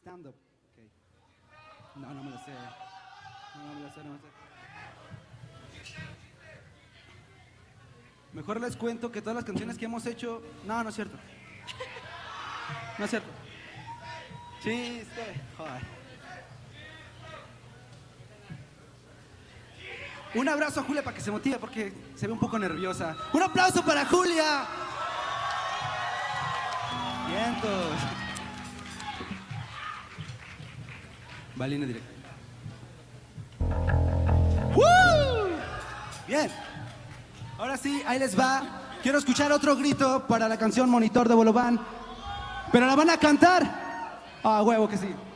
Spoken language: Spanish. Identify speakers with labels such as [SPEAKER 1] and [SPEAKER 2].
[SPEAKER 1] stand-up. Okay. No, no me lo sé. No me lo sé, no me lo sé. Mejor les cuento que todas las canciones que hemos hecho... No, no es cierto. No es cierto. Chiste. Joder. Un abrazo a Julia para que se motive porque se ve un poco nerviosa. ¡Un aplauso para Julia! Vientos. Va línea directa. ¡Woo! Bien. Ahora sí, ahí les va. Quiero escuchar otro grito para la canción Monitor de Bolobán. Pero la van a cantar. Ah, huevo que sí.